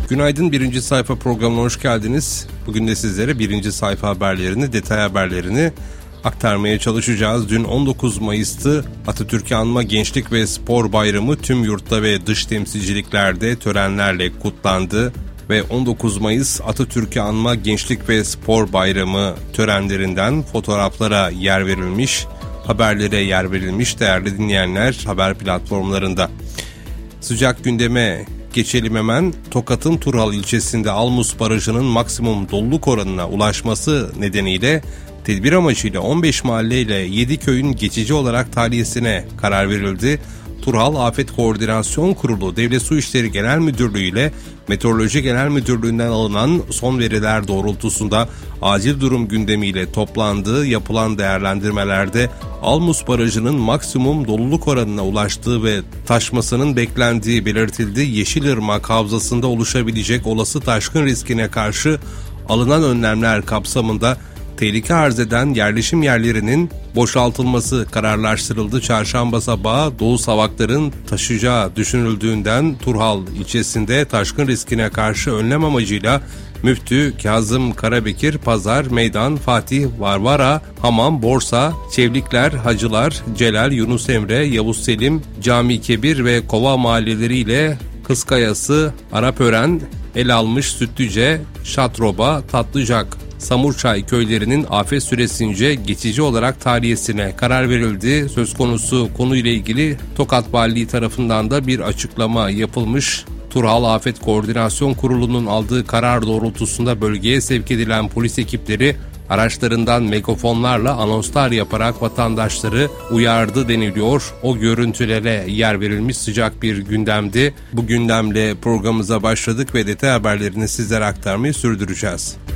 Günaydın, birinci sayfa programına hoş geldiniz. Bugün de sizlere birinci sayfa haberlerini, detay haberlerini aktarmaya çalışacağız. Dün 19 Mayıs'tı. Atatürk'ü anma Gençlik ve Spor Bayramı tüm yurtta ve dış temsilciliklerde törenlerle kutlandı. Ve 19 Mayıs Atatürk'ü anma Gençlik ve Spor Bayramı törenlerinden fotoğraflara yer verilmiş, haberlere yer verilmiş değerli dinleyenler haber platformlarında. Sıcak gündeme geçelim hemen. Tokat'ın Turhal ilçesinde Almus Barajı'nın maksimum doluluk oranına ulaşması nedeniyle tedbir amacıyla 15 mahalle ile 7 köyün geçici olarak tahliyesine karar verildi. Turhal Afet Koordinasyon Kurulu Devlet Su İşleri Genel Müdürlüğü ile Meteoroloji Genel Müdürlüğü'nden alınan son veriler doğrultusunda acil durum gündemiyle toplandığı yapılan değerlendirmelerde Almus Barajı'nın maksimum doluluk oranına ulaştığı ve taşmasının beklendiği belirtildi. Yeşilırmak Havzası'nda oluşabilecek olası taşkın riskine karşı alınan önlemler kapsamında tehlike arz eden yerleşim yerlerinin boşaltılması kararlaştırıldı. Çarşamba sabahı Doğu Savakların taşıyacağı düşünüldüğünden Turhal ilçesinde taşkın riskine karşı önlem amacıyla Müftü Kazım Karabekir, Pazar, Meydan, Fatih, Varvara, Hamam, Borsa, Çevlikler, Hacılar, Celal, Yunus Emre, Yavuz Selim, Cami Kebir ve Kova mahalleleriyle Kızkayası, Arapören, Elalmış, Sütlüce, Şatroba, Tatlıcak, Samurçay köylerinin afet süresince geçici olarak tahliyesine karar verildi. Söz konusu konuyla ilgili Tokat Valiliği tarafından da bir açıklama yapılmış. Turhal Afet Koordinasyon Kurulu'nun aldığı karar doğrultusunda bölgeye sevk edilen polis ekipleri araçlarından megafonlarla anonslar yaparak vatandaşları uyardı deniliyor. O görüntülere yer verilmiş sıcak bir gündemdi. Bu gündemle programımıza başladık ve detay haberlerini sizlere aktarmayı sürdüreceğiz.